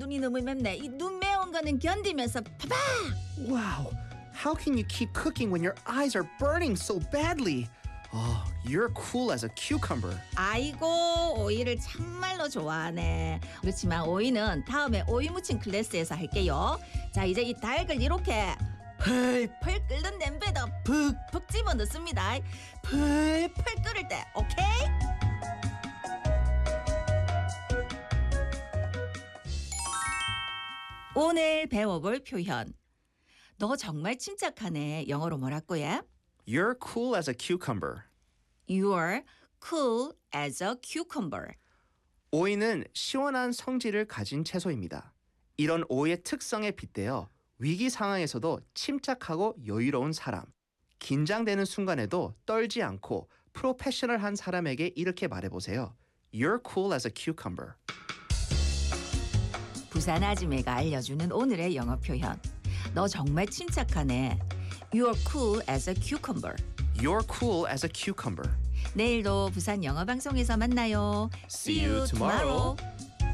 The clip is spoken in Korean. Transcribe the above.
눈이 너무 맵네. 이 눈 매운 거는 견디면서 파박. Wow, how can you keep cooking when your eyes are burning so badly? Oh, you're cool as a cucumber. 아이고 오이를 참말로 좋아하네. 그렇지만 오이는 다음에 오이 무침 클래스에서 할게요. 자 이제 이 닭을 이렇게 펄펄 끓는 냄비에다 푹푹 집어 넣습니다. 펄펄 끓을 때 오케이? 오늘 배워볼 표현. 너 정말 침착하네. 영어로 뭐라고요? You're cool as a cucumber. You're cool as a cucumber. 오이는 시원한 성질을 가진 채소입니다. 이런 오이의 특성에 빗대어 위기 상황에서도 침착하고 여유로운 사람, 긴장되는 순간에도 떨지 않고 프로페셔널한 사람에게 이렇게 말해보세요. You're cool as a cucumber. 부산 아지매가 알려주는 오늘의 영어 표현. 너 정말 침착하네. You're cool as a cucumber. You're cool as a cucumber. 내일도 부산 영어 방송에서 만나요. See you tomorrow.